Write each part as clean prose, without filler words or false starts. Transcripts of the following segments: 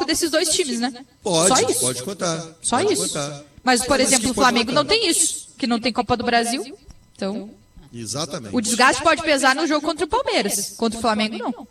desses dois times, né? Pode, Só isso. pode contar. Só pode isso. Contar. Mas, por exemplo, o Flamengo contar. não tem isso, que não tem Copa do Brasil. Então, exatamente. o desgaste pode pesar no jogo contra o Palmeiras. Contra o Flamengo, não.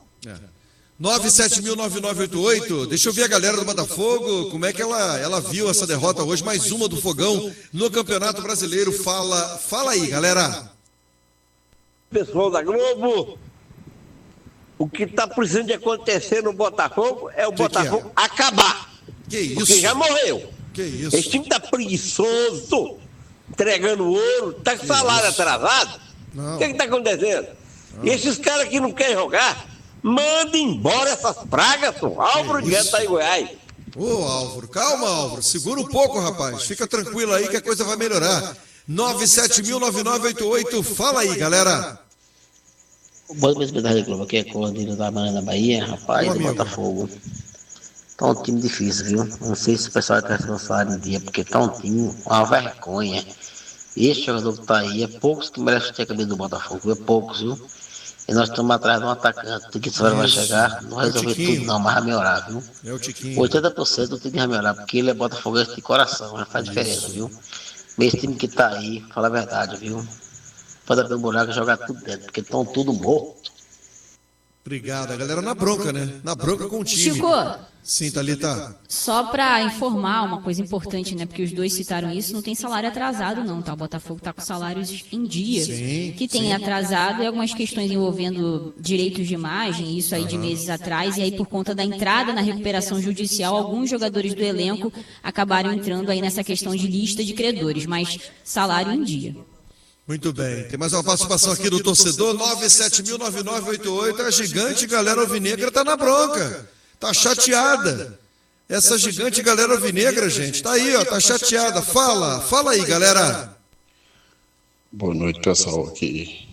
9709988. Deixa eu ver a galera do Botafogo, como é que ela viu essa derrota hoje, mais uma do Fogão no Campeonato Brasileiro. Fala aí, galera. Pessoal da Globo, o que está precisando de acontecer no Botafogo é o Botafogo acabar. Que isso? Porque já morreu. Que isso? Esse time está preguiçoso, entregando ouro, está com salário atrasado. Não. O que está acontecendo? E esses caras que não querem jogar, mandem embora essas pragas, o Álvaro de está em Goiás. Ô, Álvaro, calma, Álvaro. Segura um pouco, rapaz. Fica tranquilo aí que a coisa vai melhorar. 9709988. Fala aí, galera. Boa noite, da Globo. Aqui é Cordilho da Banana Bahia, rapaz, do Botafogo. Tá um time difícil, viu? Não sei se o pessoal vai receber o salário em dia, porque tá um time, uma vergonha. Esse jogador que tá aí, é poucos que merecem ter a camisa do Botafogo, viu? É poucos, viu? E nós estamos atrás de um atacante que vai chegar, não vai resolver tudo não, mas vai melhorar, viu? É o Tiquinho. 80% do time vai melhorar, porque ele é botafoguense de coração, já faz diferença, viu? Mas esse time que tá aí, fala a verdade, viu? Pode abrir um buraco e jogar tudo dentro, porque estão tudo morto. Obrigado, a galera na bronca, né? Na bronca com o time. Chico, sim, Thalita. só para informar uma coisa importante, né? Porque os dois citaram isso, não tem salário atrasado não, tá? O Botafogo tá com salários em dia. Sim, que tem atrasado e algumas questões envolvendo direitos de imagem, isso aí de meses atrás, e aí por conta da entrada na recuperação judicial, alguns jogadores do elenco acabaram entrando aí nessa questão de lista de credores, mas salário em dia. Muito bem. Tem mais uma participação aqui do torcedor. 9709988. A gigante galera alvinegra tá na bronca. Tá chateada. Essa gigante galera alvinegra, gente, tá aí, ó, tá chateada. Fala aí, galera. Boa noite, pessoal. Aqui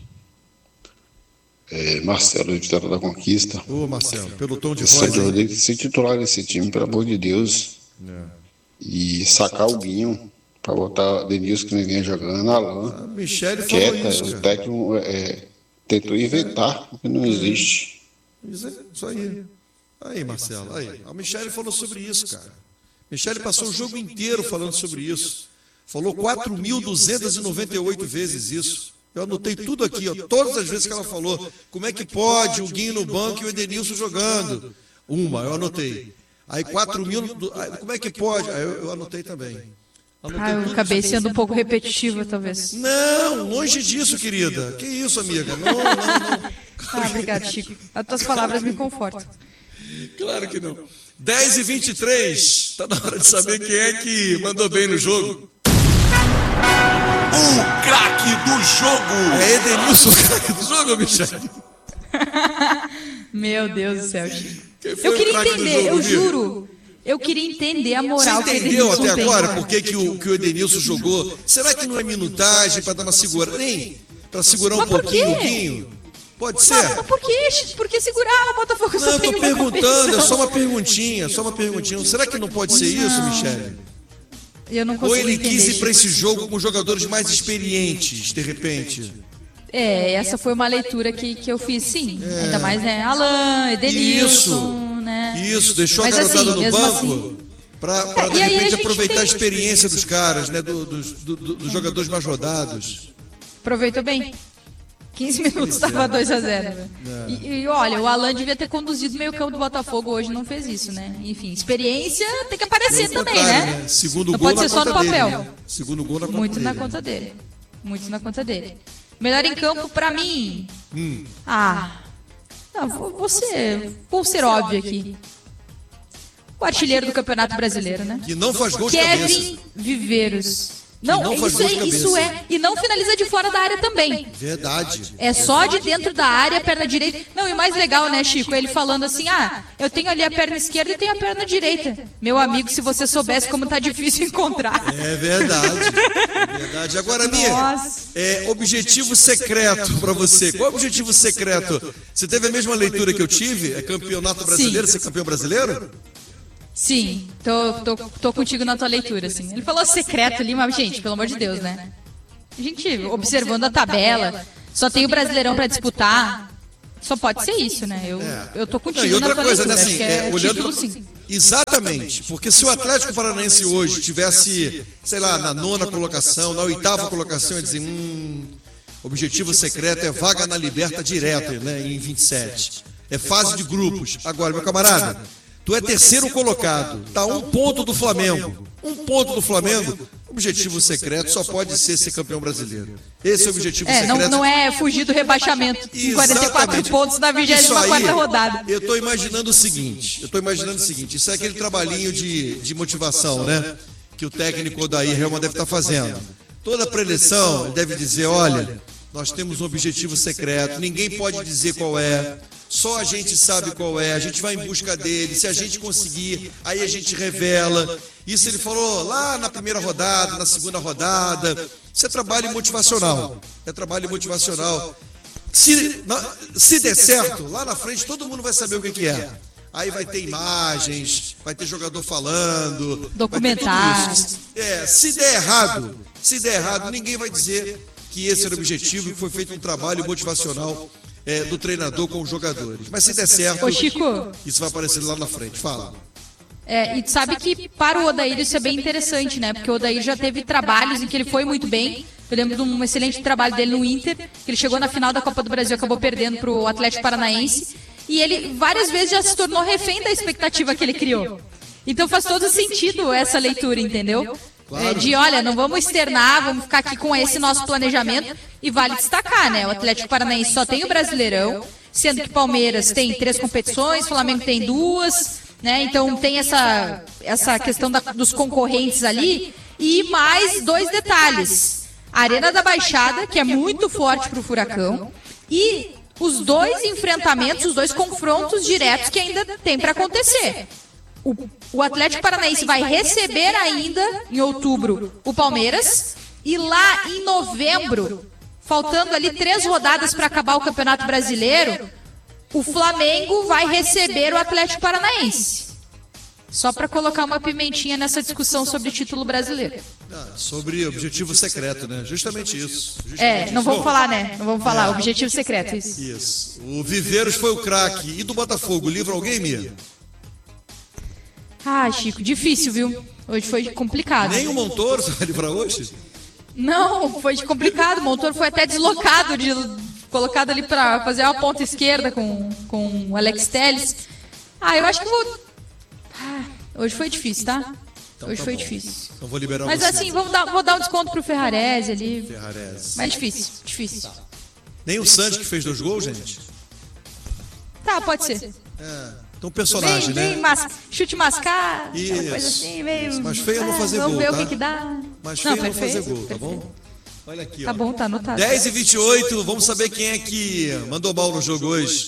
é Marcelo, de Vitória da Conquista. Ô, Marcelo, pelo tom de Esse voz. Sérgio Rodrigues se titular nesse time, pelo amor de Deus. E sacar o Guinho para botar Denilson, que ninguém jogando, Alain. Michele falou Quieta, isso, o cara. técnico tentou inventar, porque não existe. Isso aí. Aí, Marcelo, aí. A Michele falou sobre isso, cara. Michele passou o jogo inteiro falando sobre isso. Falou 4.298 vezes isso. Eu anotei tudo aqui, ó, todas as vezes que ela falou. Como é que pode o Guinho no banco e o Edenilson jogando? Eu anotei. Aí 4.000, como é que pode? Aí eu anotei também. Eu acabei sendo um pouco repetitiva, talvez. Não, longe disso, querida. Que isso, amiga? Não. Obrigado, Chico. As tuas palavras me confortam. Claro que não. 10h23. Tá na hora de saber quem é que mandou bem no jogo. O craque do jogo! É Edenilson, o craque do jogo, Michele? Meu Deus do céu, Chico. Foi Eu o queria craque do entender, jogo, eu Bia? juro. Eu queria entender a moral Você que o entendeu Edenilson até tem. agora por que o Edenilson jogou? Será que não é minutagem para dar uma segurada? Nem para segurar um Mas por pouquinho quê? o Guinho? Pode ser? Mas por quê? Por que segurar o Botafogo? Não, eu tô tem uma perguntando, é competição. só uma perguntinha. Será que não pode ser isso, Michele? Eu não Ou consigo ele entender. quis ir para esse jogo com jogadores mais experientes, de repente? Essa foi uma leitura que eu fiz, sim. Ainda mais, né? Alain, Edenilson, né? Isso, deixou Mas a garotada assim, no mesmo banco assim- para de E aí a repente gente aproveitar a tem- experiência dos caras, né? Dos jogadores mais rodados. Aproveitou bem. 15 minutos estava 2-0. E olha, o Alain devia ter conduzido o meio campo do Botafogo hoje, não fez isso, né? Enfim, experiência tem que aparecer Pelo também, contrário, né? Segundo Não gol pode na ser só conta no dele, papel. né? Segundo gol na conta Muito dele. na conta dele. Muito na conta dele. Melhor em campo pra mim. Vou ser óbvio aqui. O artilheiro do Campeonato Brasileiro, né? Que não faz gol de cabeça. Kevin Viveiros. Não, não faz isso gol de é, isso cabeça. é. E não finaliza de fora da área também. Verdade. É só de dentro da área, perna direita. Não, e o mais legal, né, Chico? Ele falando assim, eu tenho ali a perna esquerda e tenho a perna direita. Meu amigo, se você soubesse como tá difícil encontrar. É verdade. Verdade. Agora, Mia, Nossa. objetivo secreto pra você. Qual é o objetivo secreto? Você teve a mesma leitura que eu tive? É campeonato brasileiro? Ser campeão brasileiro? Sim, tô contigo na tua leitura, assim. Ele falou secreto ali, mas, gente, pelo amor de Deus, né? A gente, observando a tabela, só tem o Brasileirão pra disputar. Só pode ser isso, né? Eu tô contigo. Não, e outra na tua coisa, leitura, né? Assim, acho que é olhando. título, sim. Exatamente, porque se o Atlético Paranaense hoje tivesse, sei lá, na 9ª colocação, na 8ª colocação, ia dizer, objetivo secreto é vaga na Liberta direto, né? Em 27. É fase de grupos. Agora, meu camarada, tu é terceiro colocado, tá 1 ponto do Flamengo. 1 ponto do Flamengo. Objetivo secreto só pode ser campeão brasileiro. Esse é o objetivo secreto. Não é fugir do rebaixamento. 44 pontos na 24ª rodada. Eu estou imaginando o seguinte. Isso é aquele trabalhinho de motivação, né? Que o técnico Odair Helman deve estar fazendo. Toda a preleção, ele deve dizer, olha, nós temos um objetivo secreto, ninguém pode dizer qual é. Só a gente sabe qual é, a gente vai em busca dele, se a gente conseguir, aí a gente revela. Isso ele falou lá na primeira rodada, na segunda rodada. Isso é trabalho motivacional. Se der certo, lá na frente todo mundo vai saber o que é. Aí vai ter imagens, vai ter jogador falando, documentários. Se der errado, ninguém vai dizer que esse era o objetivo, que foi feito um trabalho motivacional do treinador com os jogadores. Mas se der certo, ô, Chico, isso vai aparecer lá na frente. Fala. E tu sabe que para o Odair isso é bem interessante, né? Porque o Odair já teve trabalhos em que ele foi muito bem. Eu lembro de um excelente trabalho dele no Inter, que ele chegou na final da Copa do Brasil e acabou perdendo para o Atlético Paranaense. E ele várias vezes já se tornou refém da expectativa que ele criou. Então faz todo sentido essa leitura, entendeu? Claro. Olha, não vamos externar, vamos ficar aqui com esse nosso planejamento. E vale destacar, né? O Atlético Paranaense só tem o Brasileirão, sendo que Palmeiras tem 3 competições, Flamengo tem 2, né? Então tem essa questão dos concorrentes ali. E mais 2 detalhes. A Arena da Baixada, que é muito forte para o Furacão, e os 2 enfrentamentos, os 2 confrontos diretos que ainda tem para acontecer. O Atlético Paranaense vai receber ainda, em outubro, o Palmeiras. E lá em novembro, faltando ali 3 rodadas para acabar o Campeonato Brasileiro, o Flamengo vai receber o Atlético Paranaense. Só para colocar uma pimentinha nessa discussão sobre título brasileiro. Sobre objetivo secreto, né? Justamente isso. Não vamos falar, né? Não vamos falar, objetivo secreto, isso. Isso. O Viveiros foi o craque. E do Botafogo, livra alguém, Mia? Chico, difícil, viu? Hoje foi complicado. Nem o Montoro vai livrar hoje? Não, foi complicado. O Montoro foi até deslocado, colocado ali para fazer uma ponta esquerda com o Alex Telles. Eu acho que hoje foi difícil, tá? Então, hoje tá foi bom. difícil. Então vou liberar Mas você. assim, vou dar um desconto pro Ferrarese ali. Ferrarese. Mas difícil. Nem o Santos que fez 2 gols, gente? Tá, pode ser. Então personagem, bem, né? Chute mascar, Isso. aquela coisa assim, meio... Mas feio é não fazer vamos gol, ver tá? o que dá. Mas feio é não perfeito, fazer gol, tá perfeito. bom? Olha aqui, Tá ó. bom, tá anotado. 10h28, vamos saber quem é que mandou mal no jogo hoje.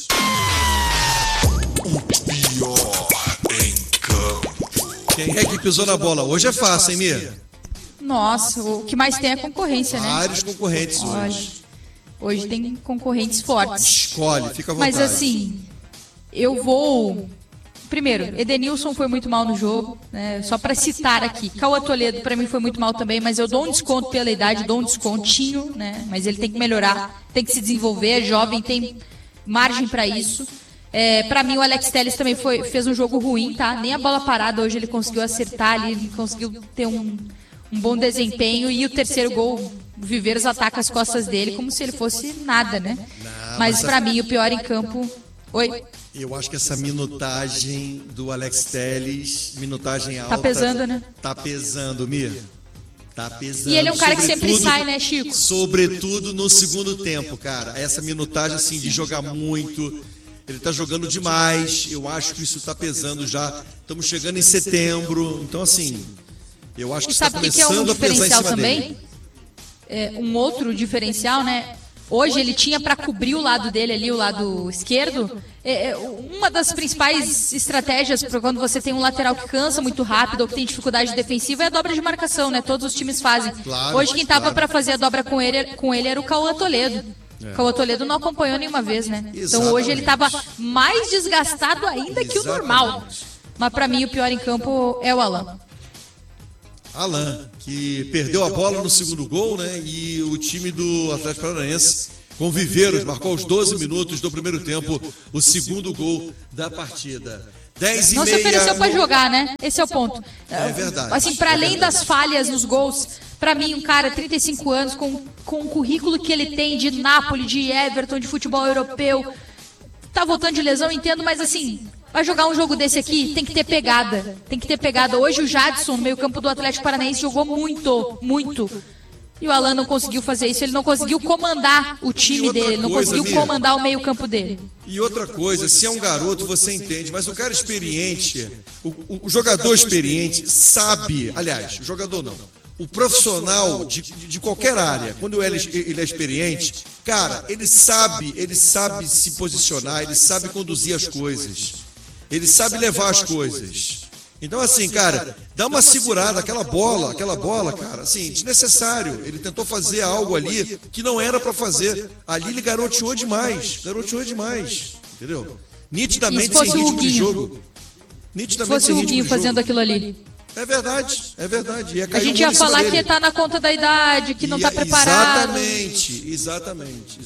O pior em campo. Quem é que pisou na bola? Hoje é fácil, hein, Mia? Nossa, o que mais tem é concorrência, né? Vários concorrentes hoje. Hoje tem concorrentes fortes. Escolhe, fica à vontade. Mas assim, eu vou... Primeiro, Edenilson foi muito mal no jogo, né? Só para citar aqui. Cauã Toledo para mim foi muito mal também, mas eu dou um desconto pela idade, dou um descontinho, né? Mas ele tem que melhorar, tem que se desenvolver, é jovem, tem margem para isso. Para mim o Alex Telles também fez um jogo ruim, tá? Nem a bola parada hoje ele conseguiu acertar, ele conseguiu ter um bom desempenho, e o terceiro gol, o Viveiros ataca as costas dele como se ele fosse nada, né? Mas para mim o pior em campo... Oi? Eu acho que essa minutagem do Alex Telles, minutagem alta... Tá pesando, né? Tá pesando, Mia. Tá pesando. E ele é um cara que sempre sai, né, Chico? Sobretudo no segundo tempo, cara. Essa minutagem, assim, de jogar muito. Ele tá jogando demais. Eu acho que isso tá pesando já. Estamos chegando em setembro. Então, assim, eu acho que está começando a pesar em cima dele. Um outro diferencial, né? Hoje ele tinha para cobrir o lado dele ali, o lado esquerdo. Uma das principais estratégias para quando você tem um lateral que cansa muito rápido ou que tem dificuldade defensiva é a dobra de marcação, né? Todos os times fazem. Claro, hoje quem estava para fazer a dobra com ele era o Cauã Toledo. Cauã Toledo não acompanhou nenhuma vez, né? Exatamente. Então hoje ele estava mais desgastado ainda que o normal. Mas para mim o pior em campo é o Alan. Alan, que perdeu a bola no segundo gol, né? E o time do Atlético Paranaense com Viveiros, marcou aos 12 minutos do primeiro tempo o segundo gol da partida. 10 e não meia. se ofereceu para jogar, né? Esse é o ponto. É verdade. Assim, para além das falhas nos gols, para mim, um cara 35 anos, com o currículo que ele tem de Napoli, de Everton, de futebol europeu, tá voltando de lesão, entendo, mas assim, vai jogar um jogo desse aqui, tem que ter pegada. Tem que ter pegada. Hoje o Jadson, no meio-campo do Atlético Paranaense, jogou muito. E o Alan não conseguiu fazer isso, ele não conseguiu comandar o time dele, ele não conseguiu comandar o meio-campo dele. E outra coisa, se é um garoto, você entende, mas o cara experiente, o jogador experiente sabe, aliás, o jogador não, o profissional de qualquer área, quando ele é experiente, cara, ele sabe se posicionar, ele sabe conduzir as coisas, ele sabe levar as coisas. Então, assim, cara, dá uma segurada, aquela bola, cara, assim, desnecessário. Ele tentou fazer algo ali que não era pra fazer. Ali ele garoteou demais, entendeu? Nitidamente sem ritmo de jogo. Se fosse o Huguinho fazendo aquilo ali. É verdade. A gente ia falar que tá na conta da idade, que não tá preparado. Exatamente.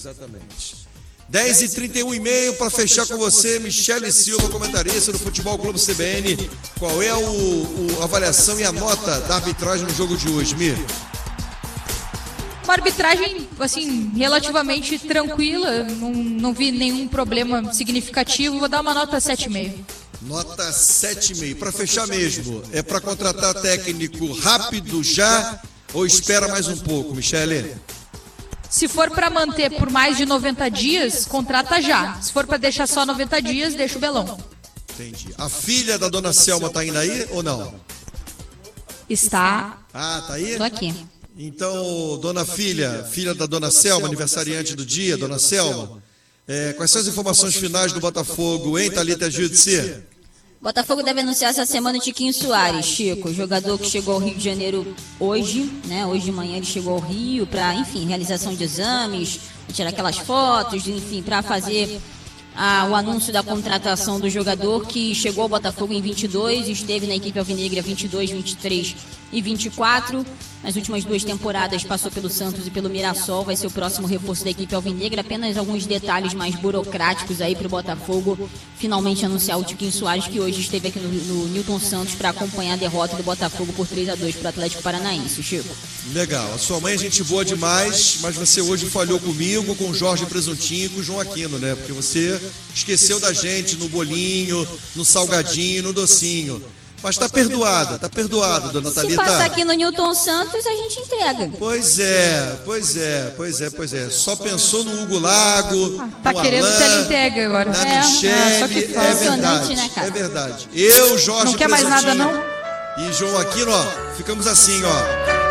10h31 para fechar com você, Michele Silva, comentarista do Futebol Globo CBN. Qual é a avaliação e a nota da arbitragem no jogo de hoje, Mir? Uma arbitragem, assim, relativamente tranquila, não vi nenhum problema significativo, vou dar uma nota 7,5. Nota 7,5. Para fechar mesmo, é para contratar técnico rápido já ou espera mais um pouco, Michele? Se for para manter por mais de 90 dias, contrata já. Se for para deixar só 90 dias, deixa o Belão. Entendi. A filha da dona Selma tá indo aí ou não? Está. Ah, tá aí? Tô aqui. Então, dona filha da dona Selma, aniversariante do dia, dona Selma, quais são as informações finais do Botafogo, hein, Thalita Júdice? Botafogo deve anunciar essa semana o Tiquinho Soares, Chico, jogador que chegou ao Rio de Janeiro hoje, né? Hoje de manhã ele chegou ao Rio para, enfim, realização de exames, tirar aquelas fotos, enfim, para fazer o anúncio da contratação do jogador que chegou ao Botafogo em 22, esteve na equipe alvinegra 22, 23 e 24. Nas últimas 2 temporadas passou pelo Santos e pelo Mirassol, vai ser o próximo reforço da equipe alvinegra. Apenas alguns detalhes mais burocráticos aí para o Botafogo finalmente anunciar o Tiquinho Soares, que hoje esteve aqui no Newton Santos para acompanhar a derrota do Botafogo por 3-2 para o Atlético Paranaense. Chico. Legal, a sua mãe é gente boa demais, mas você hoje falhou comigo, com o Jorge Presuntinho e com o João Aquino, né? Porque você esqueceu da gente no bolinho, no salgadinho, no docinho. Mas tá perdoada, dona Thalita. Se passar aqui no Newton Santos, a gente entrega. Pois é. Só pensou no Hugo Lago, tá no querendo Alain, que ele entregue agora. na Michele, só que é verdade. Eu, Jorge não quer mais nada, não? E João Aquino, ó, ficamos assim, ó.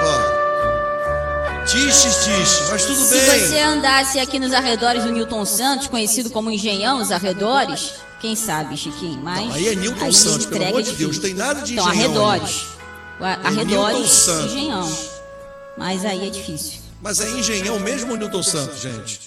Tixe, mas tudo bem. Se você andasse aqui nos arredores do Newton Santos, conhecido como Engenhão, os arredores, quem sabe, Chiquinho, mas... Não, aí é Newton Santos, pelo amor de Deus, tem nada de Engenhão. Então, arredores. Arredores, Engenhão. Mas aí é difícil. Mas é Engenhão mesmo ou Newton Santos, gente?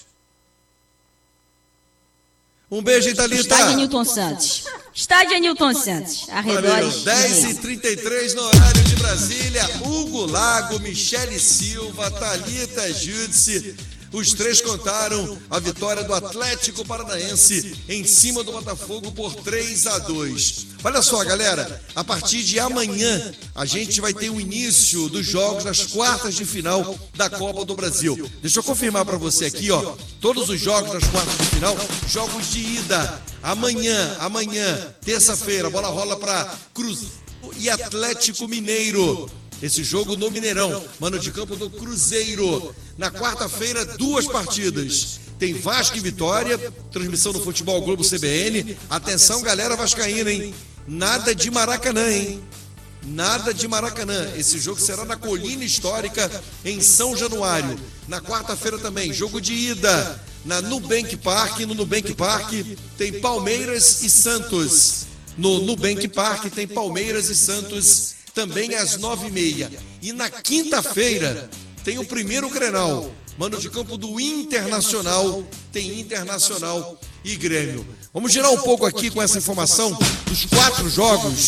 Um beijo, hein, Thalita? Estádio Newton Santos. Estádio Newton Santos. Arredores. 10h33 no horário de Brasília. Hugo Lago, Michele Silva, Thalita Júdice. Os três contaram a vitória do Atlético Paranaense em cima do Botafogo por 3-2. Olha só, galera, a partir de amanhã a gente vai ter o início dos jogos nas quartas de final da Copa do Brasil. Deixa eu confirmar para você aqui, ó, todos os jogos nas quartas de final, jogos de ida. Amanhã, terça-feira, a bola rola para Cruzeiro e Atlético Mineiro. Esse jogo no Mineirão, mano de campo do Cruzeiro. Na quarta-feira, 2 partidas. Tem Vasco e Vitória, transmissão no Futebol Globo CBN. Atenção, galera vascaína, hein? Nada de Maracanã, hein? Nada de Maracanã. Esse jogo será na Colina Histórica, em São Januário. Na quarta-feira também, jogo de ida no Nubank Park. No Nubank Park tem Palmeiras e Santos. No Nubank Park tem Palmeiras e Santos também às 9h30. E na quinta-feira tem o primeiro Grenal. Mano de campo do Internacional, tem Internacional e Grêmio. Vamos girar um pouco aqui com essa informação dos 4 jogos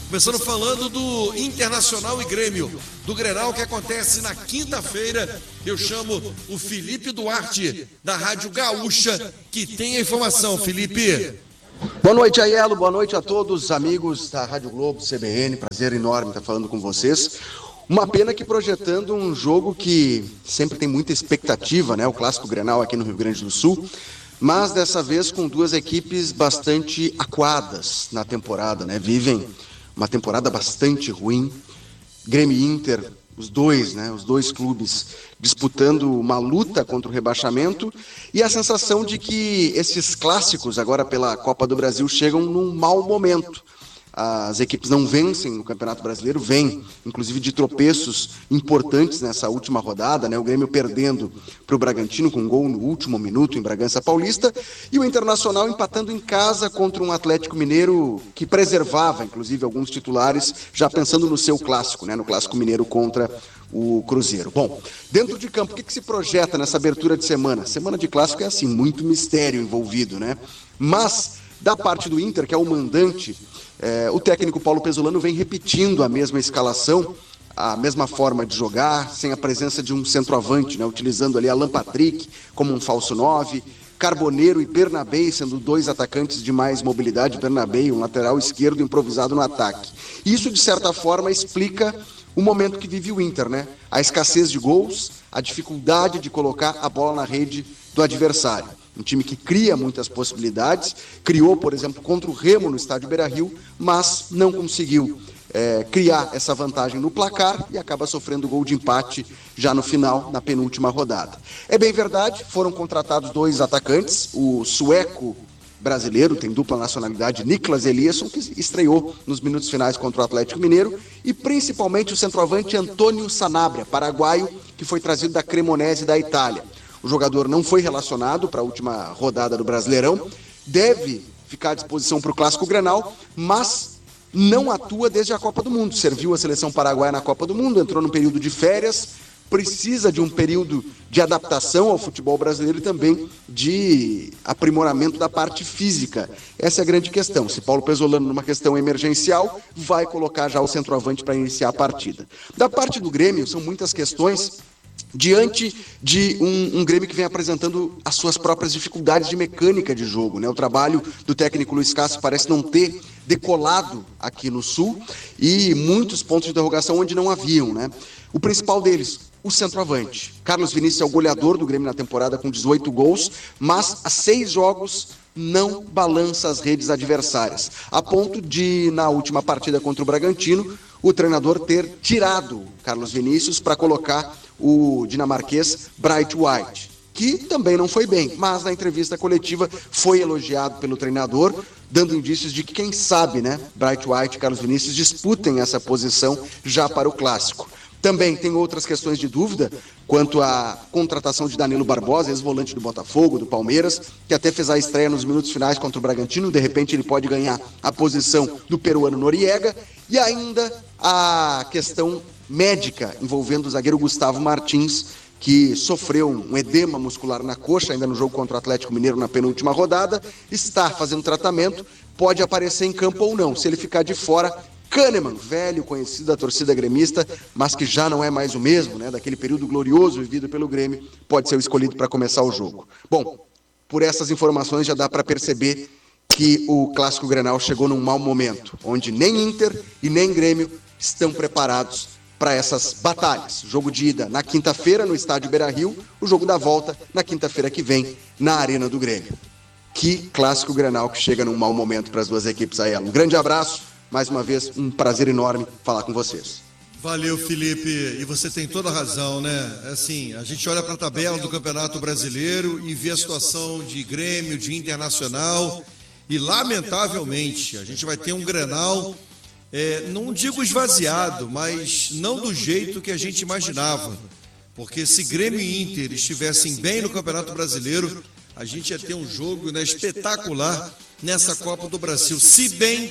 Começando falando do Internacional e Grêmio, do Grenal que acontece na quinta-feira. Eu chamo o Felipe Duarte, da Rádio Gaúcha, que tem a informação. Felipe. Boa noite, Aiello. Boa noite a todos, amigos da Rádio Globo, CBN. Prazer enorme estar falando com vocês. Uma pena que projetando um jogo que sempre tem muita expectativa, né? O Clássico Grenal aqui no Rio Grande do Sul. Mas dessa vez com duas equipes bastante acuadas na temporada, né? Vivem uma temporada bastante ruim. Grêmio e Inter, os dois clubes disputando uma luta contra o rebaixamento e a sensação de que esses clássicos agora pela Copa do Brasil chegam num mau momento. As equipes não vencem no Campeonato Brasileiro, vêm, inclusive, de tropeços importantes nessa última rodada, né? O Grêmio perdendo para o Bragantino com um gol no último minuto em Bragança Paulista e o Internacional empatando em casa contra um Atlético Mineiro que preservava, inclusive, alguns titulares, já pensando no seu clássico, né? No Clássico Mineiro contra o Cruzeiro. Bom, dentro de campo, o que se projeta nessa abertura de semana? Semana de clássico é assim, muito mistério envolvido, né? Mas, da parte do Inter, que é o mandante, o técnico Paulo Pesolano vem repetindo a mesma escalação, a mesma forma de jogar, sem a presença de um centroavante, né? Utilizando ali Alan Patrick como um falso 9, Carboneiro e Bernabé sendo dois atacantes de mais mobilidade, Bernabé, um lateral esquerdo improvisado no ataque. Isso, de certa forma, explica o momento que vive o Inter, né? A escassez de gols, a dificuldade de colocar a bola na rede do adversário. Um time que cria muitas possibilidades, criou, por exemplo, contra o Remo no estádio Beira-Rio, mas não conseguiu criar essa vantagem no placar e acaba sofrendo gol de empate já no final, na penúltima rodada. É bem verdade, foram contratados dois atacantes, o sueco brasileiro, tem dupla nacionalidade, Niklas Eliasson, que estreou nos minutos finais contra o Atlético Mineiro, e principalmente o centroavante Antônio Sanabria, paraguaio, que foi trazido da Cremonese da Itália. O jogador não foi relacionado para a última rodada do Brasileirão, deve ficar à disposição para o Clássico Grenal, mas não atua desde a Copa do Mundo. Serviu a seleção paraguaia na Copa do Mundo, entrou num período de férias, precisa de um período de adaptação ao futebol brasileiro e também de aprimoramento da parte física. Essa é a grande questão. Se Paulo Pesolano, numa questão emergencial, vai colocar já o centroavante para iniciar a partida. Da parte do Grêmio, são muitas questões diante de um Grêmio que vem apresentando as suas próprias dificuldades de mecânica de jogo, né? O trabalho do técnico Luiz Castro parece não ter decolado aqui no Sul e muitos pontos de interrogação onde não haviam, né? O principal deles, o centroavante. Carlos Vinícius é o goleador do Grêmio na temporada com 18 gols, mas há 6 jogos não balança as redes adversárias, a ponto de, na última partida contra o Bragantino, o treinador ter tirado Carlos Vinícius para colocar o dinamarquês Bright White, que também não foi bem, mas na entrevista coletiva foi elogiado pelo treinador, dando indícios de que, quem sabe, né, Bright White e Carlos Vinícius disputem essa posição já para o Clássico. Também tem outras questões de dúvida quanto à contratação de Danilo Barbosa, ex-volante do Botafogo, do Palmeiras, que até fez a estreia nos minutos finais contra o Bragantino. De repente ele pode ganhar a posição do peruano Noriega. E ainda a questão médica envolvendo o zagueiro Gustavo Martins, que sofreu um edema muscular na coxa, ainda no jogo contra o Atlético Mineiro na penúltima rodada, está fazendo tratamento, pode aparecer em campo ou não. Se ele ficar de fora, Kahneman, velho conhecido da torcida gremista, mas que já não é mais o mesmo, né, daquele período glorioso vivido pelo Grêmio, pode ser o escolhido para começar o jogo. Bom, por essas informações já dá para perceber que o Clássico Grenal chegou num mau momento, onde nem Inter e nem Grêmio estão preparados para essas batalhas. Jogo de ida na quinta-feira no estádio Beira-Rio, o jogo da volta na quinta-feira que vem na Arena do Grêmio. Que Clássico Grenal que chega num mau momento para as duas equipes aí. Um grande abraço, mais uma vez um prazer enorme falar com vocês. Valeu, Felipe, e você tem toda a razão, né? Assim, a gente olha para a tabela do Campeonato Brasileiro e vê a situação de Grêmio, de Internacional, e lamentavelmente a gente vai ter um Grenal, não digo esvaziado, mas não do jeito que a gente imaginava, porque se Grêmio e Inter estivessem bem no Campeonato Brasileiro, a gente ia ter um jogo, né, espetacular nessa Copa do Brasil, se bem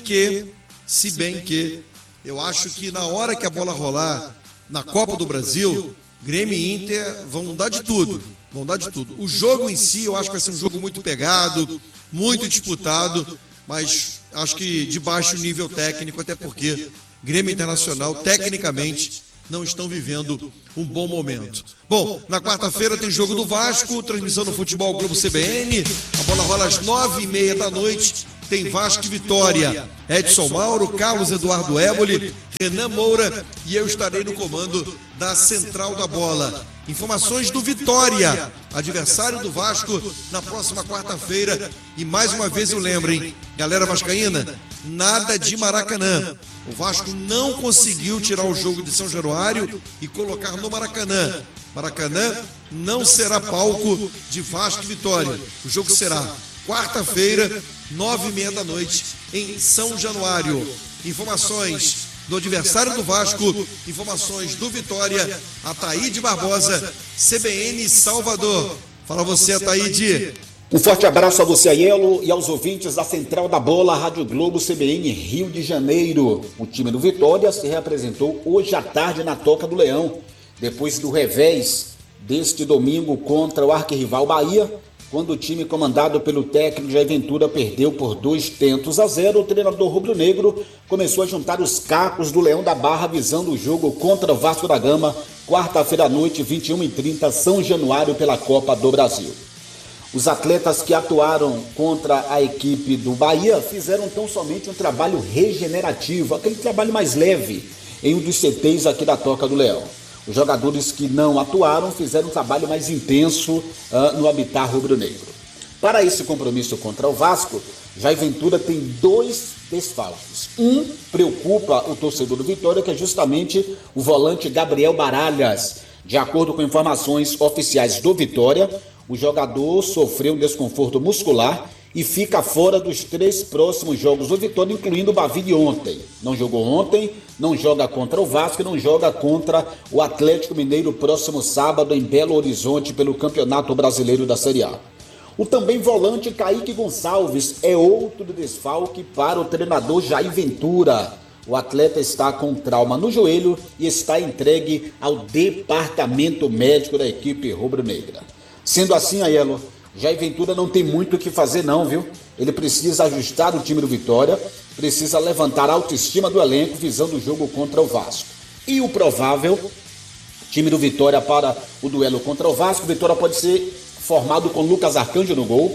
que eu acho que na hora que a bola rolar na Copa do Brasil, Grêmio e Inter vão dar de tudo. O jogo em si, eu acho que vai ser um jogo muito pegado, muito disputado, mas acho que de baixo nível técnico, até porque Grêmio Internacional, tecnicamente, não estão vivendo um bom momento. Bom, na quarta-feira tem jogo do Vasco, transmissão no Futebol Globo CBN, a bola rola às 9h30 da noite, tem Vasco e Vitória, Edson Mauro, Carlos Eduardo Éboli, Renan Moura e eu estarei no comando da Central da Bola. Informações do Vitória, adversário do Vasco, na próxima quarta-feira. E mais uma vez eu lembro, hein, galera vascaína, nada de Maracanã. O Vasco não conseguiu tirar o jogo de São Januário e colocar no Maracanã. Maracanã não será palco de Vasco e Vitória. O jogo será quarta-feira, 9h30 da noite, em São Januário. Informações do adversário do Vasco, informações do Vitória, Ataíde Barbosa, CBN Salvador. Fala você, Ataíde. Um forte abraço a você, Aiello, e aos ouvintes da Central da Bola, Rádio Globo CBN Rio de Janeiro. O time do Vitória se reapresentou hoje à tarde na Toca do Leão, depois do revés deste domingo contra o arquirrival Bahia. Quando o time comandado pelo técnico Jair Ventura perdeu por 2-0, o treinador rubro-negro começou a juntar os cacos do Leão da Barra visando o jogo contra o Vasco da Gama, quarta-feira à noite, 21h30, São Januário, pela Copa do Brasil. Os atletas que atuaram contra a equipe do Bahia fizeram tão somente um trabalho regenerativo, aquele trabalho mais leve, em um dos CTs aqui da Toca do Leão. Os jogadores que não atuaram fizeram um trabalho mais intenso no habitat rubro-negro. Para esse compromisso contra o Vasco, Jair Ventura tem 2 desfalques. Um preocupa o torcedor do Vitória, que é justamente o volante Gabriel Baralhas. De acordo com informações oficiais do Vitória, o jogador sofreu um desconforto muscular e fica fora dos 3 próximos jogos do Vitória, incluindo o Bavi de ontem. Não jogou ontem, não joga contra o Vasco e não joga contra o Atlético Mineiro próximo sábado em Belo Horizonte pelo Campeonato Brasileiro da Série A. O também volante Kaique Gonçalves é outro desfalque para o treinador Jair Ventura. O atleta está com trauma no joelho e está entregue ao departamento médico da equipe rubro-negra. Sendo assim, Aiello, Jair Ventura não tem muito o que fazer não, viu? Ele precisa ajustar o time do Vitória, precisa levantar a autoestima do elenco visando o jogo contra o Vasco. E o provável time do Vitória para o duelo contra o Vasco, o Vitória pode ser formado com Lucas Arcanjo no gol,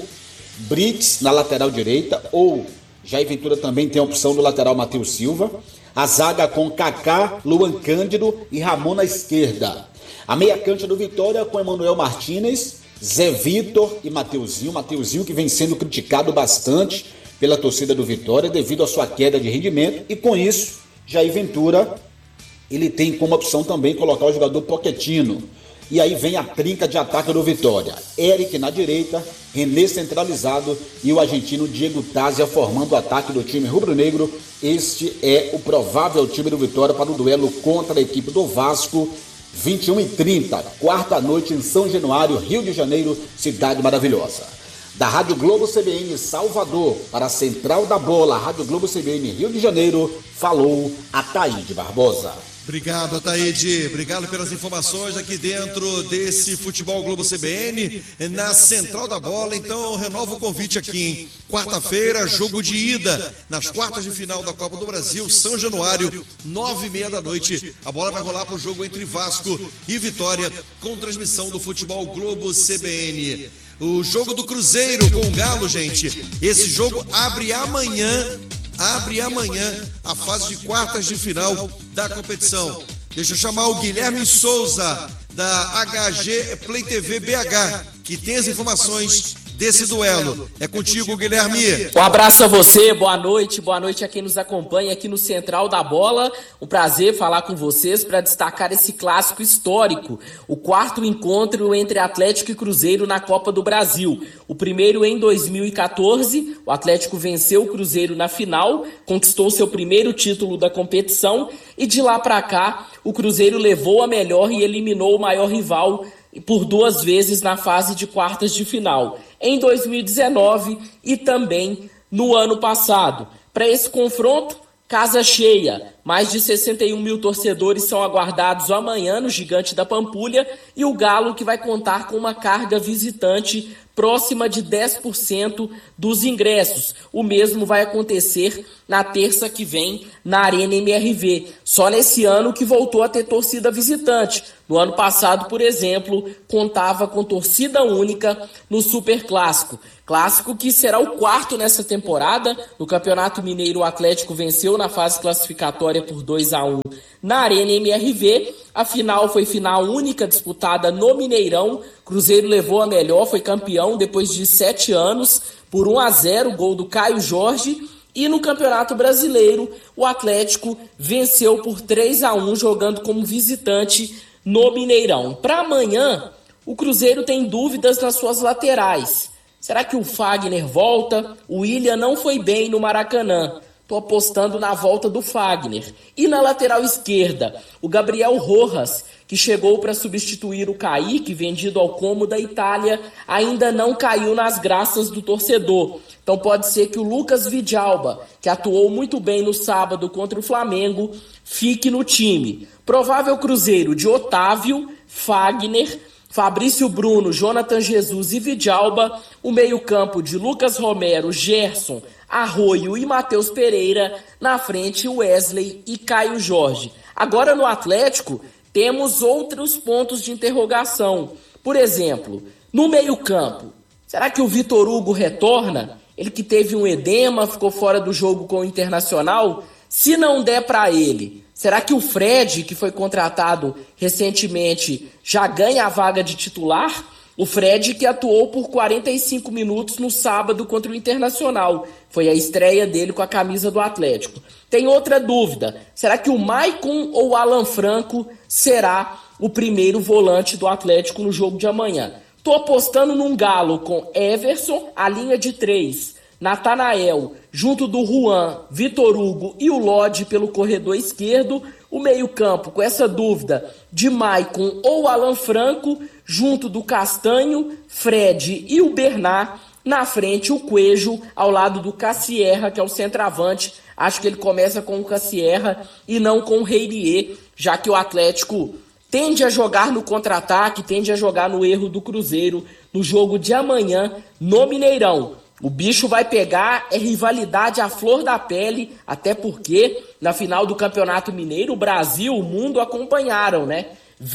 Brits na lateral direita, ou Jair Ventura também tem a opção do lateral Matheus Silva, a zaga com Kaká, Luan Cândido e Ramon na esquerda. A meia cancha do Vitória com Emanuel Martínez, Zé Vitor e Mateuzinho que vem sendo criticado bastante pela torcida do Vitória devido à sua queda de rendimento, e com isso, Jair Ventura, ele tem como opção também colocar o jogador Pochettino. E aí vem a trinca de ataque do Vitória, Eric na direita, René centralizado e o argentino Diego Tázia formando o ataque do time rubro-negro. Este é o provável time do Vitória para o duelo contra a equipe do Vasco, 21h30, quarta noite em São Januário, Rio de Janeiro, cidade maravilhosa. Da Rádio Globo CBN Salvador para a Central da Bola, Rádio Globo CBN Rio de Janeiro, falou Ataíde Barbosa. Obrigado, Ataíde. Obrigado pelas informações aqui dentro desse Futebol Globo CBN, na Central da Bola. Então, renovo o convite aqui, hein? Quarta-feira, jogo de ida, nas quartas de final da Copa do Brasil, São Januário, 9h30 da noite. A bola vai rolar para o jogo entre Vasco e Vitória, com transmissão do Futebol Globo CBN. O jogo do Cruzeiro com o Galo, gente. Esse jogo abre amanhã a fase de quartas de final da competição. Deixa eu chamar o Guilherme Souza, da HG Play TV BH, que tem as informações desse duelo. É contigo, Guilherme. Um abraço a você, boa noite a quem nos acompanha aqui no Central da Bola. Um prazer falar com vocês para destacar esse clássico histórico, o 4º encontro entre Atlético e Cruzeiro na Copa do Brasil. O primeiro em 2014, o Atlético venceu o Cruzeiro na final, conquistou seu primeiro título da competição e de lá para cá o Cruzeiro levou a melhor e eliminou o maior rival por 2 vezes na fase de quartas de final, em 2019 e também no ano passado. Para esse confronto, casa cheia, Mais de 61 mil torcedores são aguardados amanhã no Gigante da Pampulha e o Galo, que vai contar com uma carga visitante próxima de 10% dos ingressos. O mesmo vai acontecer na terça que vem na Arena MRV. Só nesse ano que voltou a ter torcida visitante. No ano passado, por exemplo, contava com torcida única no Superclássico. Clássico que será o quarto nessa temporada. No Campeonato Mineiro, o Atlético venceu na fase classificatória por 2-1 na Arena MRV. A final foi final única disputada no Mineirão. Cruzeiro levou a melhor, foi campeão depois de 7 anos por 1-0, gol do Caio Jorge. E no Campeonato Brasileiro, o Atlético venceu por 3-1, jogando como visitante no Mineirão. Para amanhã, o Cruzeiro tem dúvidas nas suas laterais. Será que o Fagner volta? O William não foi bem no Maracanã. Estou apostando na volta do Fagner. E na lateral esquerda, o Gabriel Rojas, que chegou para substituir o Kaique, vendido ao Como da Itália, ainda não caiu nas graças do torcedor. Então pode ser que o Lucas Vidalba, que atuou muito bem no sábado contra o Flamengo, fique no time. Provável Cruzeiro de Otávio, Fagner, Fabrício Bruno, Jonathan Jesus e Vidalba, o meio-campo de Lucas Romero, Gerson, Arroio e Matheus Pereira, na frente Wesley e Caio Jorge. Agora no Atlético temos outros pontos de interrogação. Por exemplo, no meio-campo, será que o Vitor Hugo retorna? Ele que teve um edema, ficou fora do jogo com o Internacional. Se não der para ele, será que o Fred, que foi contratado recentemente, já ganha a vaga de titular? O Fred que atuou por 45 minutos no sábado contra o Internacional. Foi a estreia dele com a camisa do Atlético. Tem outra dúvida. Será que o Maicon ou o Alan Franco será o primeiro volante do Atlético no jogo de amanhã? Estou apostando num Galo com Everson, a linha de 3, Natanael, junto do Juan, Vitor Hugo e o Lodge pelo corredor esquerdo. O meio-campo com essa dúvida de Maicon ou Alan Franco, junto do Castanho, Fred e o Bernard. Na frente, o Coelho, ao lado do Cassierra, que é o centroavante. Acho que ele começa com o Cassierra e não com o Reinier, já que o Atlético tende a jogar no contra-ataque, tende a jogar no erro do Cruzeiro no jogo de amanhã no Mineirão. O bicho vai pegar, é rivalidade à flor da pele, até porque na final do Campeonato Mineiro, o Brasil, o mundo acompanharam, né?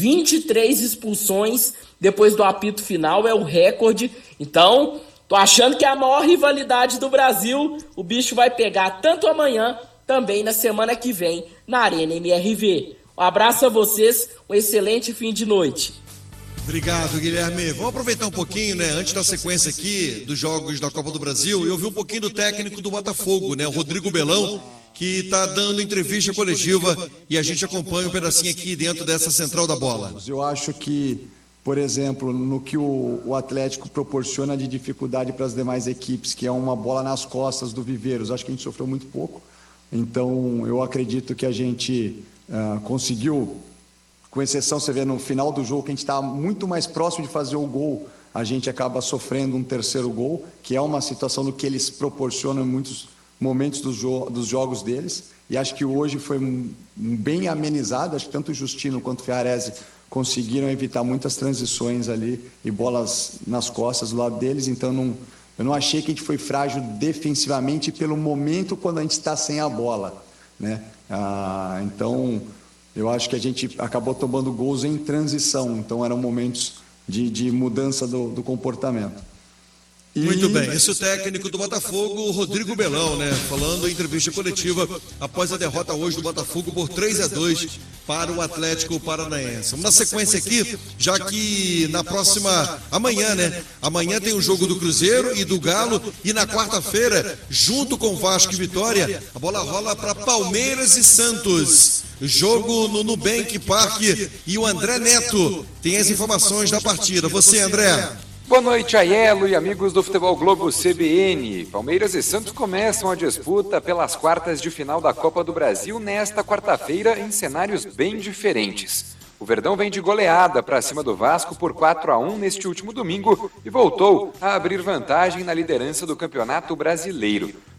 23 expulsões depois do apito final, é o recorde. Então, tô achando que é a maior rivalidade do Brasil. O bicho vai pegar tanto amanhã, também na semana que vem, na Arena MRV. Um abraço a vocês, um excelente fim de noite. Obrigado, Guilherme. Vamos aproveitar um pouquinho, né, antes da sequência aqui dos jogos da Copa do Brasil, eu vi um pouquinho do técnico do Botafogo, né, o Rodrigo Belão, que está dando entrevista coletiva e a gente acompanha um pedacinho aqui dentro dessa central da bola. Eu acho que, por exemplo, no que o Atlético proporciona de dificuldade para as demais equipes, que é uma bola nas costas do Viveiros, acho que a gente sofreu muito pouco. Então, eu acredito que a gente conseguiu, com exceção, você vê no final do jogo, que a gente está muito mais próximo de fazer o gol, a gente acaba sofrendo um terceiro gol, que é uma situação do que eles proporcionam em muitos momentos dos jogos deles, e acho que hoje foi bem amenizado. Acho que tanto o Justino quanto o Fiarese conseguiram evitar muitas transições ali e bolas nas costas do lado deles. Então eu não achei que a gente foi frágil defensivamente pelo momento quando a gente está sem a bola, né? Então eu acho que a gente acabou tomando gols em transição, então eram momentos de mudança do comportamento. Muito bem, esse é o técnico do Botafogo, o Rodrigo Belão, né, falando em entrevista coletiva após a derrota hoje do Botafogo por 3-2 para o Atlético Paranaense. Vamos na sequência aqui, já que na próxima, amanhã, né, amanhã tem o jogo do Cruzeiro e do Galo, e na quarta-feira, junto com Vasco e Vitória, a bola rola para Palmeiras e Santos. Jogo no Nubank Park, e o André Neto tem as informações da partida. Você, André? Boa noite, Aiello e amigos do Futebol Globo CBN. Palmeiras e Santos começam a disputa pelas quartas de final da Copa do Brasil nesta quarta-feira em cenários bem diferentes. O Verdão vem de goleada para cima do Vasco por 4-1 neste último domingo e voltou a abrir vantagem na liderança do Campeonato Brasileiro.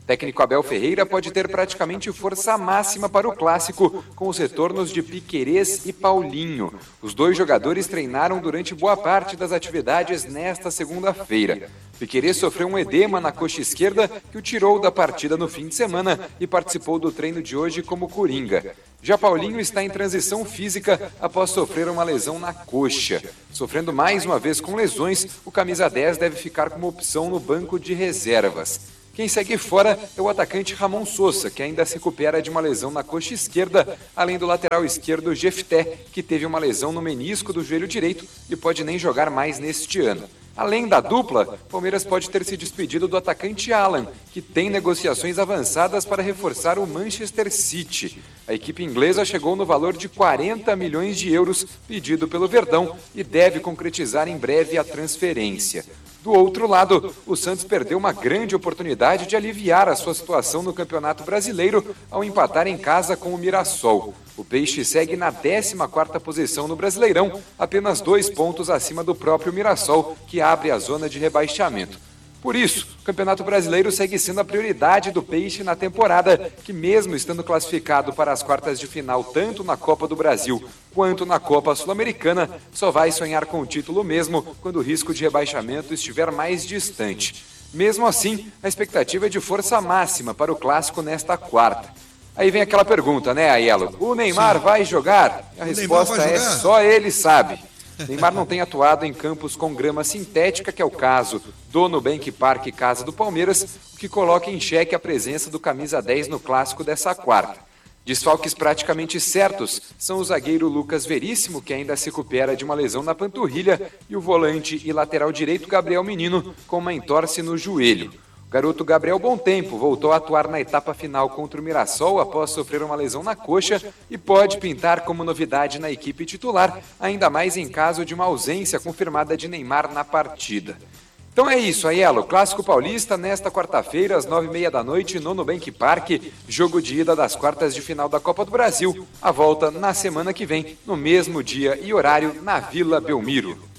técnico Abel Ferreira pode ter praticamente força máxima para o clássico, com os retornos de Piquerez e Paulinho. Os dois jogadores treinaram durante boa parte das atividades nesta segunda-feira. Piquerez sofreu um edema na coxa esquerda que o tirou da partida no fim de semana e participou do treino de hoje como coringa. Já Paulinho está em transição física após sofrer uma lesão na coxa. Sofrendo mais uma vez com lesões, o camisa 10 deve ficar como opção no banco de reservas. Quem segue fora é o atacante Ramon Sosa, que ainda se recupera de uma lesão na coxa esquerda, além do lateral esquerdo Jefté, que teve uma lesão no menisco do joelho direito e pode nem jogar mais neste ano. Além da dupla, Palmeiras pode ter se despedido do atacante Alan, que tem negociações avançadas para reforçar o Manchester City. A equipe inglesa chegou no valor de 40 milhões de euros pedido pelo Verdão e deve concretizar em breve a transferência. Do outro lado, o Santos perdeu uma grande oportunidade de aliviar a sua situação no Campeonato Brasileiro ao empatar em casa com o Mirassol. O Peixe segue na 14ª posição no Brasileirão, apenas 2 pontos acima do próprio Mirassol, que abre a zona de rebaixamento. Por isso, o Campeonato Brasileiro segue sendo a prioridade do Peixe na temporada, que mesmo estando classificado para as quartas de final tanto na Copa do Brasil quanto na Copa Sul-Americana, só vai sonhar com o título mesmo quando o risco de rebaixamento estiver mais distante. Mesmo assim, a expectativa é de força máxima para o clássico nesta quarta. Aí vem aquela pergunta, né, Aiello? O Neymar vai jogar? A resposta é só ele sabe. Neymar não tem atuado em campos com grama sintética, que é o caso do Nubank Park Casa do Palmeiras, o que coloca em xeque a presença do camisa 10 no clássico dessa quarta. Desfalques praticamente certos são o zagueiro Lucas Veríssimo, que ainda se recupera de uma lesão na panturrilha, e o volante e lateral direito Gabriel Menino, com uma entorse no joelho. O garoto Gabriel Bom Tempo voltou a atuar na etapa final contra o Mirassol após sofrer uma lesão na coxa e pode pintar como novidade na equipe titular, ainda mais em caso de uma ausência confirmada de Neymar na partida. Então é isso, Aiello. Clássico Paulista nesta quarta-feira, às 9h30 da noite, no Nubank Park, jogo de ida das quartas de final da Copa do Brasil. A volta na semana que vem, no mesmo dia e horário, na Vila Belmiro.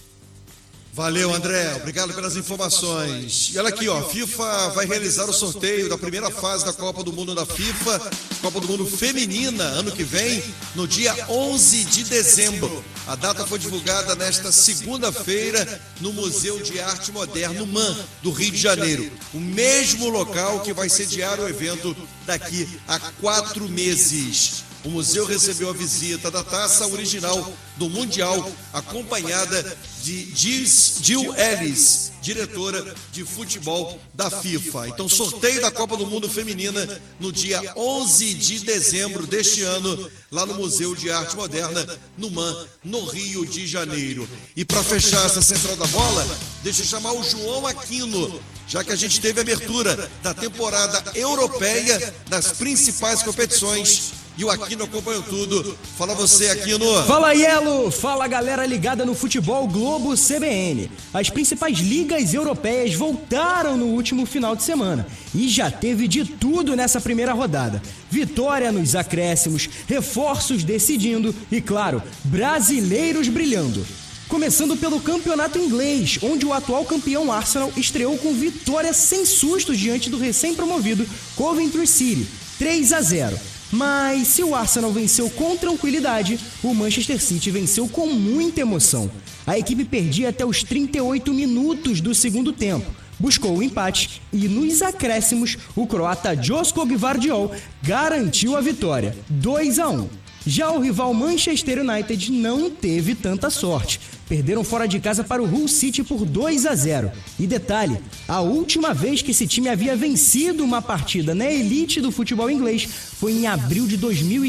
Valeu, André. Obrigado pelas informações. E olha aqui, ó, a FIFA vai realizar o sorteio da primeira fase da Copa do Mundo da FIFA, Copa do Mundo Feminina, ano que vem, no dia 11 de dezembro. A data foi divulgada nesta segunda-feira no Museu de Arte Moderna, MAN, do Rio de Janeiro. O mesmo local que vai sediar o evento daqui a 4 meses. O museu recebeu a visita da taça original do Mundial, acompanhada de Jill Ellis, diretora de futebol da FIFA. Então, sorteio da Copa do Mundo Feminina no dia 11 de dezembro deste ano, lá no Museu de Arte Moderna, no MAN, no Rio de Janeiro. E para fechar essa central da bola, deixa eu chamar o João Aquino, já que a gente teve a abertura da temporada europeia das principais competições. E o Aquino acompanhou tudo. Fala você, Aquino. Fala, Aiello. Fala, galera ligada no Futebol Globo CBN. As principais ligas europeias voltaram no último final de semana. E já teve de tudo nessa primeira rodada. Vitória nos acréscimos, reforços decidindo e, claro, brasileiros brilhando. Começando pelo campeonato inglês, onde o atual campeão Arsenal estreou com vitória sem sustos diante do recém-promovido Coventry City, 3-0. Mas se o Arsenal venceu com tranquilidade, o Manchester City venceu com muita emoção. A equipe perdia até os 38 minutos do segundo tempo, buscou o empate e nos acréscimos o croata Josko Gvardiol garantiu a vitória, 2-1. Já o rival Manchester United não teve tanta sorte. Perderam fora de casa para o Hull City por 2-0. E detalhe, a última vez que esse time havia vencido uma partida na elite do futebol inglês foi em abril de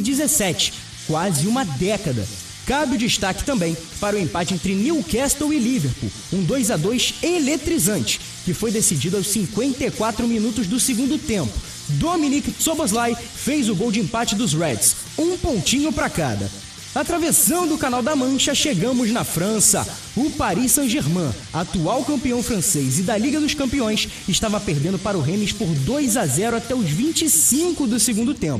2017, quase uma década. Cabe o destaque também para o empate entre Newcastle e Liverpool, um 2-2 eletrizante, que foi decidido aos 54 minutos do segundo tempo. Dominic Szoboszlai fez o gol de empate dos Reds, 1 pontinho para cada. Atravessando o Canal da Mancha, chegamos na França. O Paris Saint-Germain, atual campeão francês e da Liga dos Campeões, estava perdendo para o Rennes por 2-0 até os 25 do segundo tempo.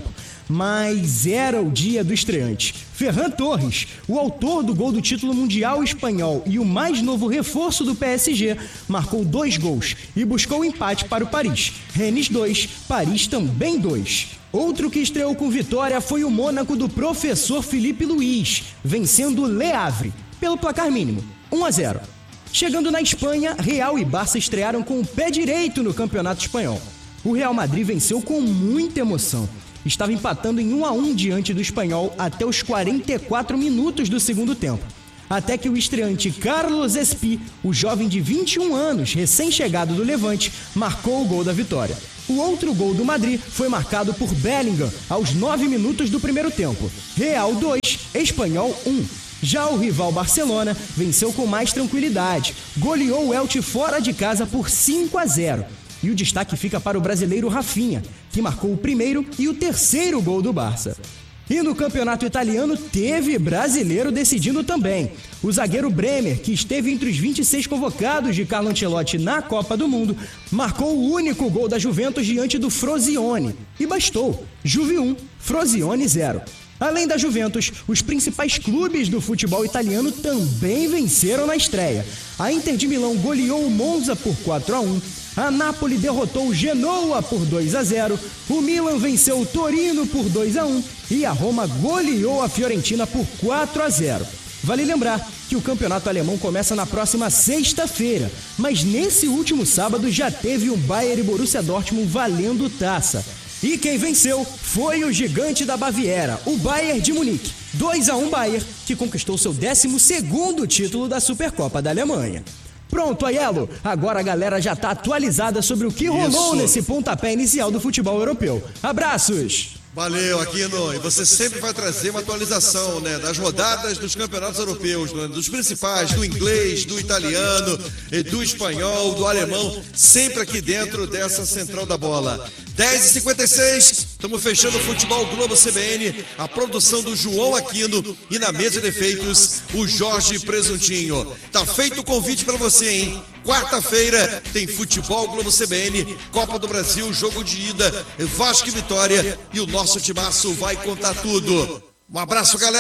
mas era o dia do estreante. Ferran Torres, o autor do gol do título mundial espanhol e o mais novo reforço do PSG, marcou 2 gols e buscou o empate para o Paris. Rennes 2, Paris também 2. Outro que estreou com vitória foi o Mônaco do professor Felipe Luiz, vencendo o Le Havre pelo placar mínimo, 1-0. Chegando na Espanha, Real e Barça estrearam com o pé direito no Campeonato Espanhol. O Real Madrid venceu com muita emoção. Estava empatando em 1-1 diante do Espanhol até os 44 minutos do segundo tempo. Até que o estreante Carlos Espí, o jovem de 21 anos, recém-chegado do Levante, marcou o gol da vitória. O outro gol do Madrid foi marcado por Bellingham aos 9 minutos do primeiro tempo. Real 2, Espanhol 1. Já o rival Barcelona venceu com mais tranquilidade. Goleou o Elche fora de casa por 5-0. E o destaque fica para o brasileiro Rafinha, que marcou o primeiro e o terceiro gol do Barça. E no campeonato italiano teve brasileiro decidindo também. O zagueiro Bremer, que esteve entre os 26 convocados de Carlo Ancelotti na Copa do Mundo, marcou o único gol da Juventus diante do Frosinone. E bastou. Juve 1, Frosinone 0. Além da Juventus, os principais clubes do futebol italiano também venceram na estreia. A Inter de Milão goleou o Monza por 4-1, a Napoli derrotou o Genoa por 2-0, o Milan venceu o Torino por 2-1 e a Roma goleou a Fiorentina por 4-0. Vale lembrar que o campeonato alemão começa na próxima sexta-feira, mas nesse último sábado já teve um Bayern e Borussia Dortmund valendo taça. E quem venceu foi o gigante da Baviera, o Bayern de Munique. 2-1 Bayern, que conquistou seu 12º título da Supercopa da Alemanha. Pronto, Aiello, agora a galera já tá atualizada sobre o que rolou nesse pontapé inicial do futebol europeu. Abraços! Valeu, Aquino. E você sempre vai trazer uma atualização, né, das rodadas dos campeonatos europeus, né, dos principais, do inglês, do italiano, do espanhol, do alemão, sempre aqui dentro dessa Central da Bola. 10h56, estamos fechando o Futebol Globo CBN, a produção do João Aquino e na mesa de efeitos, o Jorge Presuntinho. Tá feito o convite para você, hein? Quarta-feira tem Futebol Globo CBN, Copa do Brasil, jogo de ida, Vasco e Vitória, e o nosso timaço vai contar tudo. Um abraço, galera!